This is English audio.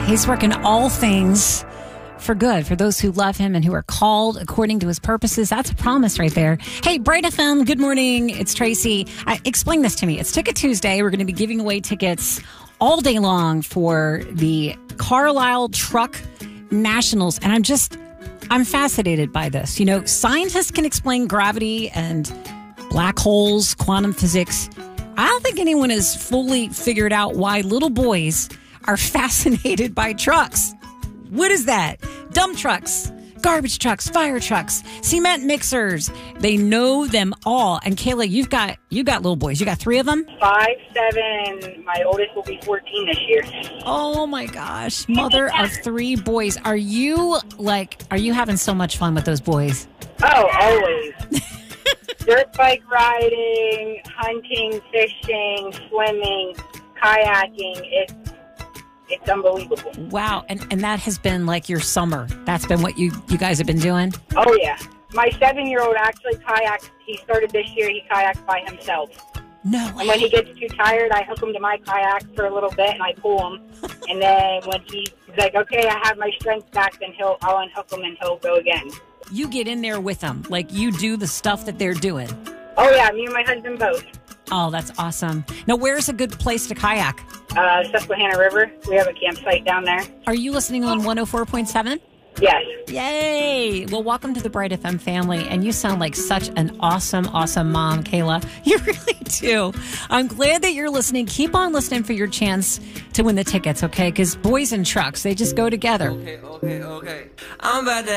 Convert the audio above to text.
He's working all things for good for those who love him and who are called according to his purposes. That's a promise right there. Hey, Bright FM, good morning. It's Tracy. Explain this to me. It's Ticket Tuesday. We're going to be giving away tickets all day long for the Carlisle Truck Nationals. And I'm fascinated by this. You know, scientists can explain gravity and black holes, quantum physics. I don't think anyone has fully figured out why little boys are fascinated by trucks. What is that? Dump trucks, garbage trucks, fire trucks, cement mixers. They know them all. And Kayla, you got little boys. You got 3 of them? 5, 7. My oldest will be 14 this year. Oh my gosh. Mother of 3 boys. Are you having so much fun with those boys? Oh, always. Dirt bike riding, hunting, fishing, swimming, kayaking. It's unbelievable. Wow. And that has been like your summer. That's been what you guys have been doing? Oh, yeah. My 7-year-old actually kayaks. He started this year. He kayaks by himself. No way. And when he gets too tired, I hook him to my kayak for a little bit and I pull him. And then when he's like, okay, I have my strength back, then I'll unhook him and he'll go again. You get in there with them. Like you do the stuff that they're doing. Oh, yeah. Me and my husband both. Oh, that's awesome. Now, where's a good place to kayak? Susquehanna River. We have a campsite down there. Are you listening on 104.7? Yes. Yay! Well, welcome to the Bright FM family, and you sound like such an awesome, awesome mom, Kayla. You really do. I'm glad that you're listening. Keep on listening for your chance to win the tickets, okay? Because boys and trucks, they just go together. Okay. I'm about to